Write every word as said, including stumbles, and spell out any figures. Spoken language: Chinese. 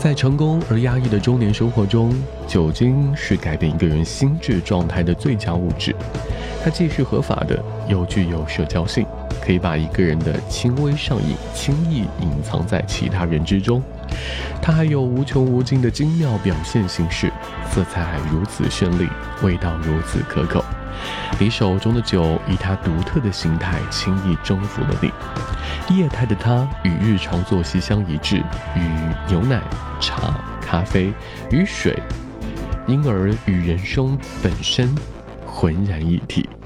在成功而压抑的中年生活中，酒精是改变一个人心智状态的最佳物质。它既是合法的，又具有社交性，可以把一个人的轻微上瘾轻易隐藏在其他人之中。它还有无穷无尽的精妙表现形式，色彩如此绚丽，味道如此可口。你手中的酒以它独特的形态轻易征服了你。液态的它与日常作息相一致，与牛奶、茶、咖啡与水，因而与人生本身浑然一体。